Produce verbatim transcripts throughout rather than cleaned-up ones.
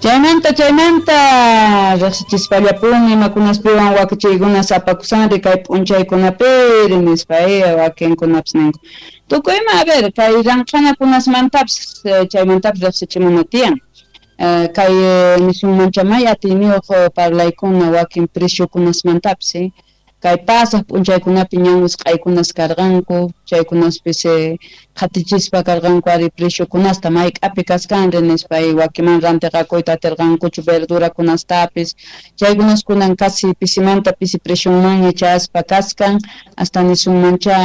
Chaymanta chaymanta riqsichispallapuni imakunaspiwan wakichiykunas apakusanri kay p'unchaykunapiri nispa iya wakinkunapas ninku. Tukuyma a ver kay ranqanakunasmantapas chaymantapas riqsichimuna tiyan. Uh, kay nisunmanchamay atiniyuq parlaykuna wakin precioskunasmantapas ¿sí? Kay pasaq p'unchaykunapi ñan wisq'aykunas karqanku chaykunaspis qhatichispa karqanku ari preciokunasta mayk'api kaskanri nispa wakiman rantiqakuyta atirqankuchu verdurakunastapis chaykunas kunan kasi pisimanta pisi precionmanña chaspa kaskan hasta nisunmancha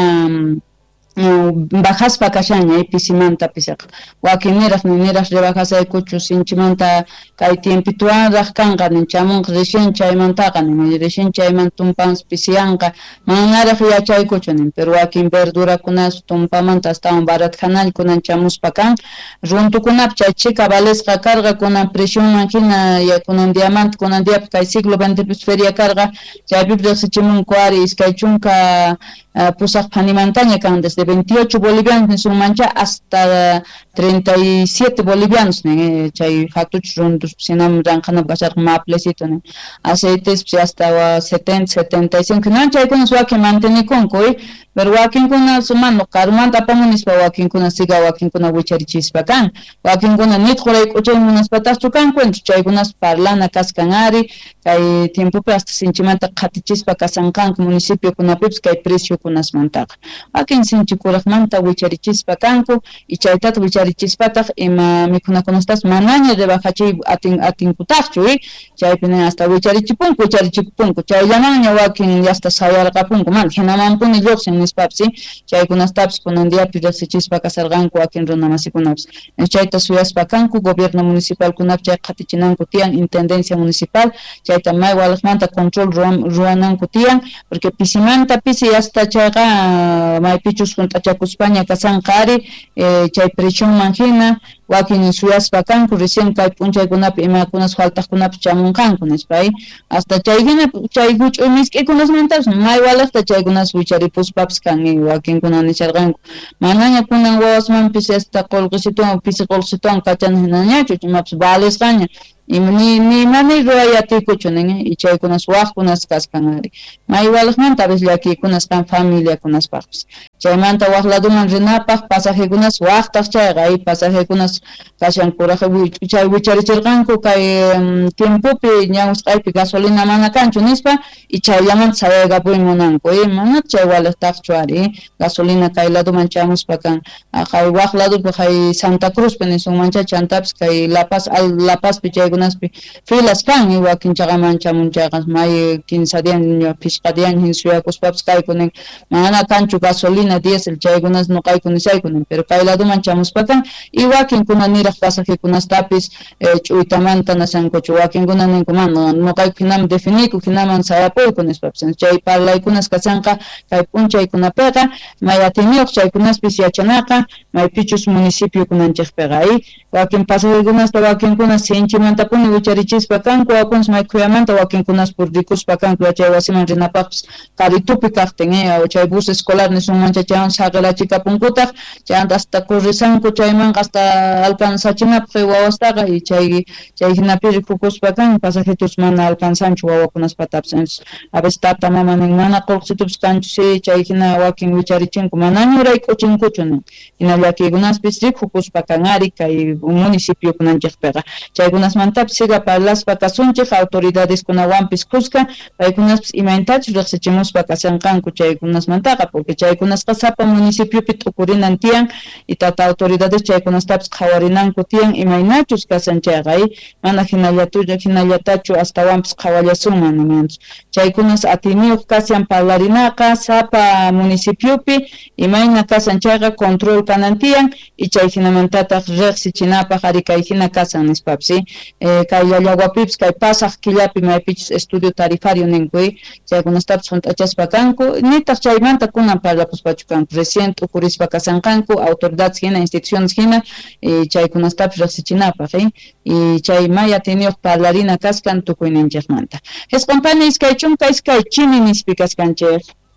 bajaspa kashaña pisimanta pisaqa wakiniraq niniraq rebajasaykuchu sinchimanta kay tiempituaraq kanqa nin chamunqa rishin chaymantaqa nin rishin chayman tumpas pisiyanqa manaraq yachaykuchu nin pero wakin verdurakunas tumpamanta astawan baratjanay kunan chamuspa kan runtukunap chay chika valesqa karqa kunan presionman hina ya kunan diamante kunan diapi kay siglo veintipis feria karqa chaypipi riqsichimunku ari iskay chunka Uh, pusaq panimantaña kan desde veintiocho bolivianos nisunmancha hasta treinta y siete bolivianos ne chay hatuch runtus sinam ranqanap kasharqa maplecito ne aceites hasta setenta setenta y cinco nan chaykunas wakin mantenikunku pero wakinkuna sumano karmanta apamunispa wakinkuna siga wakinkuna wicharichishpa kan wakinkuna nitqurayku uchaymunaspatas tukanku chaykunas parlana kaskan ari kay tiempopi hasta sinchimanta qhatichispa kasankanku municipio kunapipas kay precio kunasmantaqa wakin sinchikuraqmanta wicharichispa kanku y chaytata wicharichispataq ima mikhunakunastas manaña rebajachiy atin atinkutaqchu chaypina hasta wicharichipunku wicharichipunku chayllamanña wakin hasta sayarqapunku man hinamanpuni lluqsin nispapsi chaykunastapas kunandiapi riqsichispa kasarqanku wakin runa masikunapas chayta suyaspa kanku gobierno municipal kunapi chay qhatichinanku tiyan intendencia municipal chayta may walaqmanta control ruwananku tiyan porque pisimanta pisi hasta chayqa maypichus hunt'achakuspaña kasanqa ari eh, chay presiónman hina wakin suyaspa kanku recién kay p'unchaykunapi imakunas faltaqkunapi chamunqanku nispa hasta chay hina chay huch'uy misk'ikunamantapas may walaqta chaykunas wicharipuspapas kan wakinkuna nisharqanku manaña kunan wawasmanpis hasta qullqisituwan pisi qullqisituwan kachana hinañachu imapas valesqaña y ni ni mani ruayatikuchu nin y chaykunas waqkunas kaskan ari may walaqmanta a veces llakikunas kan familia kunaspapas chaymanta waq laduman rinapaq pasajikunas waqtaq chayqa ay pasajikunas kashankuraq chay wicharichirqanku kay um, tiempopi ñan usqaypi gasolina mana kanchu nispa y chayllamanta sayaykapuy munanku y mana chay walaqtaqchu ari gasolina kay laduman chamuspa kan kay waq ladupi kay Santa Cruzpi nisunmancha chantapis kay La Paz al La Pazpi chayku filas kan y wakin chagaman chamunchagas may quince días pishqa días hin suyakuspapas kaykunin mana kanchu gasolina diesel chaykunas no kaykunisaykunin pero kay laduman chamuspakan y wakin kuna niraq pasajikunastapas eh, ch'uytamanta nasankuchu wakin kuna ninkuman no kayku hinaman definiku hinaman sayapuyku nispapas chay parlaykunas kasanqa kay p'unchaykunapiqa may atiniyuq chaykunaspis yachanaqa may pichus municipio kunanchikpiqa y wakin pasajikunasta wakinkuna sinchimanta puni wicharichispa kanku wakunas may kuyamanta wakinkunas purrikuspa kanku chay wasiman rinapaqpas karitupi kaqtin eh chay bus escolar nisunmancha chaywan saqirachikapunkutaq chayanta hasta corrisanku chayman hasta alcanzachinapaq wawastaqa y chay chay hinapiri kukuspa kan pasajitos mana alcanzanchu wawakunaspatapas a veces tata mama nin mana qullqisitupas kanchu si chay hina wakin wicharichinku manaña uraykuchinkuchu nin hina llakikunaspis rikukuspa kan ari kay municipio kunanchikpiqa chaykunasmanta siga parlaspa kasunchik autoridades kunawanpis kusqa paykunaspis imayntachus riqsichimuspa kasanqanku chaykunasmantaqa porque chaykunasqa sapa municipiopi t'ukurinan tiyan y tata autoridades chaykunastapas qhawarinanku tiyan imaynachus kasan chayqa mana hinallatulla hinallatachu astawanpis qhawallasunman nimanchus chaykunas atiniyuq kasian parlarinaqa sapa municipiopi imayna kasan chayqa control kanan tiyan y chay hinamantataq riqsichinapaq ari kay hina kasan nispapas eh, kay llallawapipas kay pasaq killapi maypichus estudio tarifario ninkuy chaykunastapas hunt'achaspa kanku nitaq chaymanta kunan parlapuspachu kanku recién t'ukurispa kasanqanku autoridades hina instituciones hina y chaykunastapas riqsichinapaq eh? y chay may atiniyuq parlarina kaskan tukuyninchikmanta hisqanpani iskay chunka iskay chini nispi kaskanchik